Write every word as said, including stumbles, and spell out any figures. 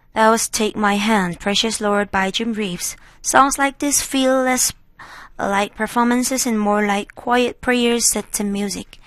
That was Take My Hand, Precious Lord by Jim Reeves. Songs like this feel less like performances and more like quiet prayers set to music.